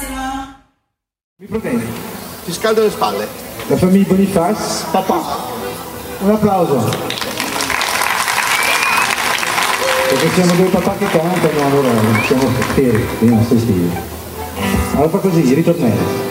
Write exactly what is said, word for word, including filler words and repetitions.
prossimo. Mi provieni. Ti scaldo le spalle. La famiglia Bonifaz. Papà. Un applauso. Perché siamo due papà che cantano, allora siamo feri, i nostri stili. Allora fa così, ritornello.